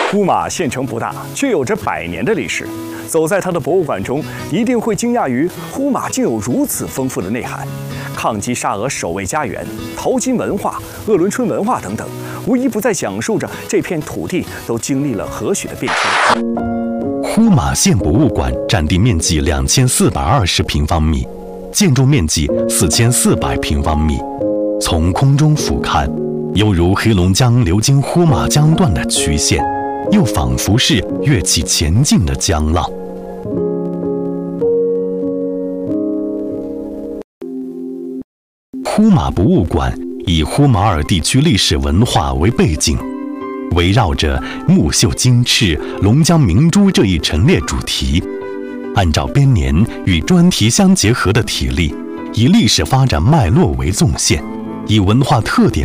呼玛县城不大，却有着100年的历史。走在它的博物馆中，一定会惊讶于呼玛竟有如此丰富的内涵。抗击沙俄守卫家园、淘金文化、鄂伦春文化等等，无一不在讲述着这片土地都经历了何许的变迁。 呼玛县博物馆占地面积2420平方米，建筑面积4400平方米。从空中俯瞰，犹如黑龙江流经呼玛江段的曲线，又仿佛是跃起前进的江浪。呼玛博物馆以呼玛尔地区历史文化为背景，围绕着木绣金翅、龙江明珠这一陈列主题，按照编年与专题相结合的体例，以历史发展脉络为纵线，以文化特点